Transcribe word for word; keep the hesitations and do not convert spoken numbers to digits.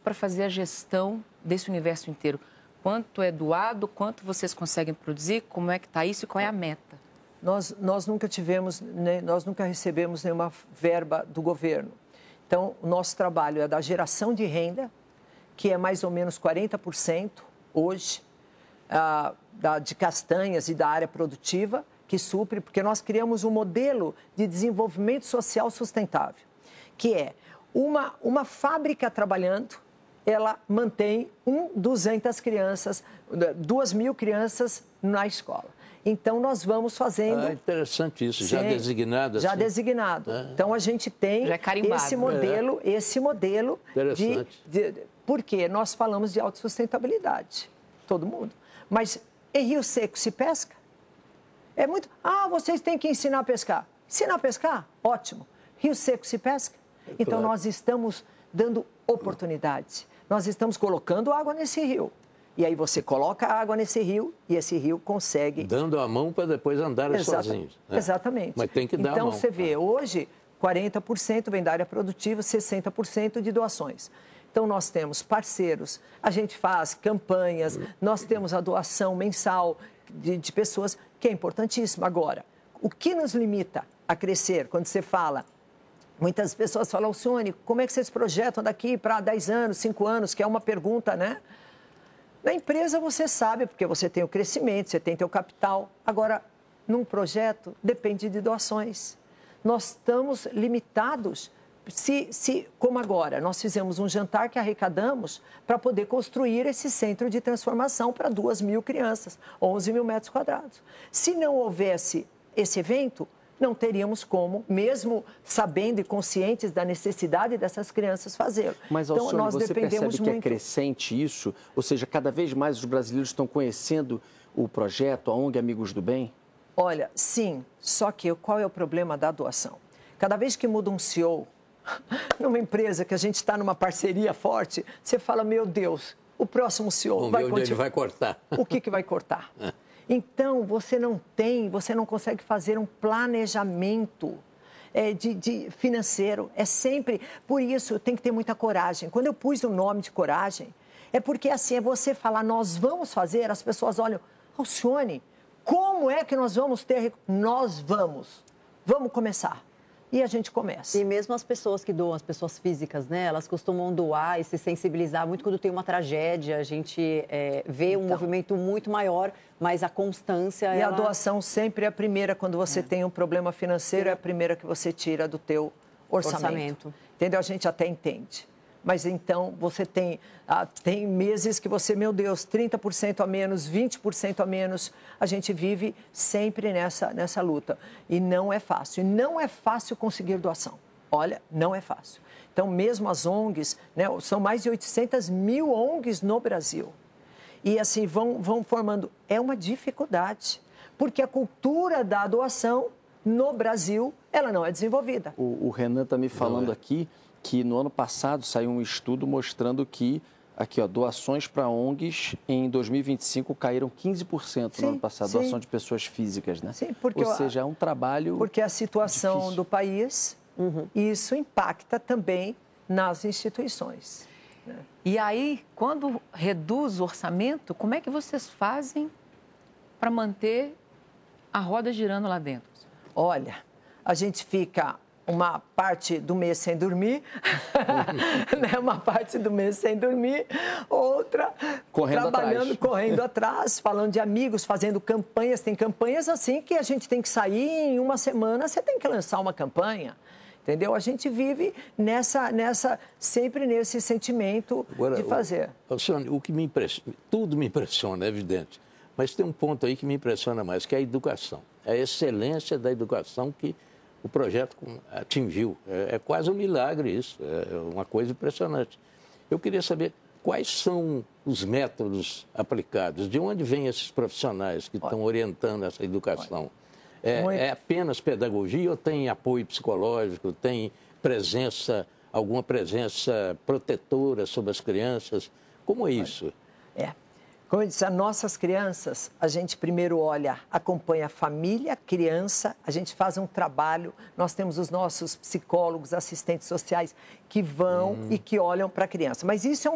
para fazer a gestão desse universo inteiro? Quanto é doado, quanto vocês conseguem produzir, como é que está isso e qual é a meta? Nós, nós nunca tivemos, né, nós nunca recebemos nenhuma verba do governo. Então, o nosso trabalho é da geração de renda, que é mais ou menos quarenta por cento hoje, ah, da, de castanhas e da área produtiva, que supre, porque nós criamos um modelo de desenvolvimento social sustentável, que é uma, uma fábrica trabalhando, ela mantém um, duzentas crianças, duas mil crianças na escola. Então, nós vamos fazendo... Ah, interessante isso, já Sim, designado. Já assim. designado. Ah. Então, a gente tem Já é carimbado. esse modelo, é. esse modelo de, de... Porque nós falamos de autossustentabilidade, todo mundo. Mas em Rio Seco se pesca? É muito... Ah, vocês têm que ensinar a pescar. Ensinar a pescar? Ótimo. Rio Seco se pesca? É então, claro. Nós estamos dando oportunidade. Nós estamos colocando água nesse rio. E aí você coloca a água nesse rio e esse rio consegue... Dando a mão para depois andar Exata, sozinhos. Né? Exatamente. Mas tem que dar então, a mão. Então, você vê, hoje, quarenta por cento vem da área produtiva, sessenta por cento de doações. Então, nós temos parceiros, a gente faz campanhas, nós temos a doação mensal de, de pessoas, que é importantíssimo. Agora, o que nos limita a crescer, quando você fala... Muitas pessoas falam, Alcione, como é que vocês projetam daqui para dez anos, cinco anos, que é uma pergunta, né? Na empresa você sabe, porque você tem o crescimento, você tem teu capital. Agora, num projeto, depende de doações. Nós estamos limitados, se, se, como agora, nós fizemos um jantar que arrecadamos para poder construir esse centro de transformação para duas mil crianças, onze mil metros quadrados. Se não houvesse esse evento, não teríamos como, mesmo sabendo e conscientes da necessidade dessas crianças, fazê-lo. Mas, Alcione, então, nós você dependemos percebe que muito... é crescente isso? Ou seja, cada vez mais os brasileiros estão conhecendo o projeto, a ONG Amigos do Bem? Olha, sim, só que qual é o problema da doação? Cada vez que muda um C E O, numa empresa que a gente está numa parceria forte, você fala, meu Deus, o próximo C E O Vamos vai ver onde ele vai cortar. O que, que vai cortar? Então, você não tem, você não consegue fazer um planejamento é, de, de financeiro. É sempre, por isso, tem que ter muita coragem. Quando eu pus o nome de coragem, é porque assim, é você falar, nós vamos fazer, as pessoas olham, Alcione, como é que nós vamos ter? Nós vamos, vamos começar. E a gente começa. E mesmo as pessoas que doam, as pessoas físicas, né? Elas costumam doar e se sensibilizar muito quando tem uma tragédia. A gente é, vê então, um movimento muito maior, mas a constância... E ela... a doação sempre é a primeira, quando você é. tem um problema financeiro, é a primeira que você tira do teu orçamento. orçamento. Entendeu? A gente até entende. Mas então você tem, ah, tem meses que você, meu Deus, trinta por cento a menos, vinte por cento a menos. A gente vive sempre nessa, nessa luta. E não é fácil. E não é fácil conseguir doação. Olha, não é fácil. Então, mesmo as ONGs, né, são mais de oitocentas mil ONGs no Brasil. E assim, vão, vão formando... É uma dificuldade, porque a cultura da doação no Brasil, ela não é desenvolvida. O, o Renan está me falando aqui que no ano passado saiu um estudo mostrando que aqui, ó, doações para ONGs em dois mil e vinte e cinco caíram quinze por cento no sim, ano passado, sim. doação de pessoas físicas, né? Sim, porque... Ou seja, é um trabalho Porque a situação difícil. do país, uhum. isso impacta também nas instituições. Né? E aí, quando reduz o orçamento, como é que vocês fazem para manter a roda girando lá dentro? Olha, a gente fica... uma parte do mês sem dormir, né? uma parte do mês sem dormir, outra correndo trabalhando, atrás. correndo atrás, falando de amigos, fazendo campanhas. Tem campanhas assim que a gente tem que sair em uma semana, você tem que lançar uma campanha, entendeu? A gente vive nessa, nessa, sempre nesse sentimento Agora, de fazer. Alcione, o que me impressiona, tudo me impressiona, é evidente, mas tem um ponto aí que me impressiona mais, que é a educação. É a excelência da educação que o projeto atingiu. É, é quase um milagre isso, é uma coisa impressionante. Eu queria saber quais são os métodos aplicados, de onde vêm esses profissionais que estão orientando essa educação? É, é apenas pedagogia ou tem apoio psicológico, tem presença, alguma presença protetora sobre as crianças? Como é isso? É. Como eu disse, as nossas crianças, a gente primeiro olha, acompanha a família, criança, a gente faz um trabalho, nós temos os nossos psicólogos, assistentes sociais que vão hum. e que olham para a criança. Mas isso é um